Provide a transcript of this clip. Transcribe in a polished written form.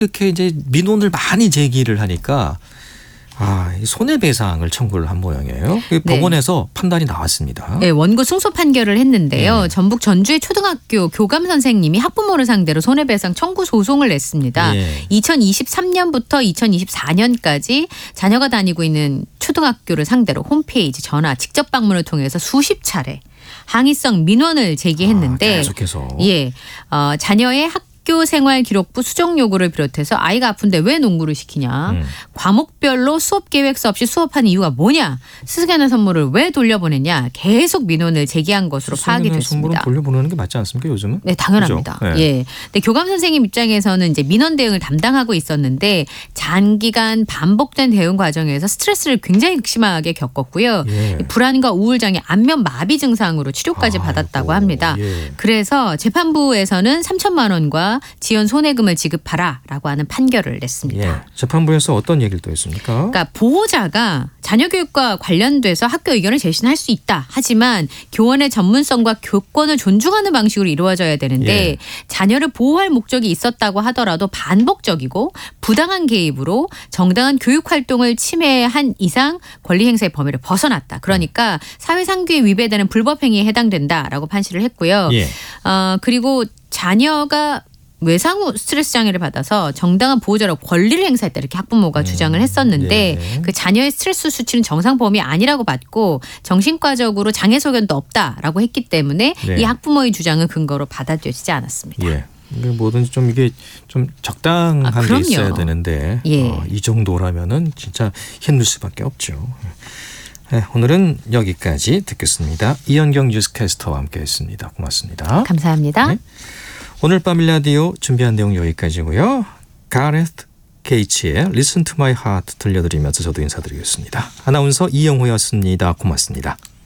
이렇게 이제 민원을 많이 제기를 하니까 이 손해배상을 청구를 한 모양이에요. 네. 법원에서 판단이 나왔습니다. 네, 원고 승소 판결을 했는데요. 전북 전주의 초등학교 교감 선생님이 학부모를 상대로 손해배상 청구 소송을 냈습니다. 2023년부터 2024년까지 자녀가 다니고 있는 초등학교를 상대로 홈페이지, 전화, 직접 방문을 통해서 수십 차례 항의성 민원을 제기했는데 계속해서 자녀의 학교 생활 기록부 수정 요구를 비롯해서 아이가 아픈데 왜 농구를 시키냐, 과목별로 수업 계획서 없이 수업하는 이유가 뭐냐, 스승의 선물을 왜 돌려보냈냐, 계속 민원을 제기한 것으로 파악이 됐습니다. 선물은 돌려보내는 게 맞지 않습니까, 요즘은? 네, 당연합니다. 그렇죠? 예. 근데 교감 선생님 입장에서는 이제 민원 대응을 담당하고 있었는데 장기간 반복된 대응 과정에서 스트레스를 굉장히 극심하게 겪었고요. 불안과 우울장애, 안면 마비 증상으로 치료까지 받았다고 합니다. 그래서 재판부에서는 3천만 원과 지연 손해금을 지급하라라고 하는 판결을 냈습니다. 재판부에서 어떤 얘기를 또 했습니까? 그러니까 보호자가 자녀 교육과 관련돼서 학교 의견을 제시할 수 있다. 하지만 교원의 전문성과 교권을 존중하는 방식으로 이루어져야 되는데 자녀를 보호할 목적이 있었다고 하더라도 반복적이고 부당한 개입으로 정당한 교육 활동을 침해한 이상 권리 행사의 범위를 벗어났다. 그러니까 사회상규에 위배되는 불법 행위에 해당된다라고 판시를 했고요. 그리고 자녀가 외상 후 스트레스 장애를 받아서 정당한 보호자로 권리를 행사했다, 이렇게 학부모가 주장을 했었는데 그 자녀의 스트레스 수치는 정상 범위 아니라고 봤고 정신과적으로 장애 소견도 없다라고 했기 때문에 이 학부모의 주장은 근거로 받아들여지지 않았습니다. 뭐든지 좀 이게 좀 적당한 게 있어야 되는데 이 정도라면은 진짜 힘들 수밖에 없죠. 오늘은 여기까지 듣겠습니다. 이현경 뉴스캐스터와 함께했습니다. 고맙습니다. 감사합니다. 오늘 밤 일라디오 준비한 내용 여기까지고요. 가레트 게이츠의 Listen to My Heart 들려드리면서 저도 인사드리겠습니다. 아나운서 이영호였습니다. 고맙습니다.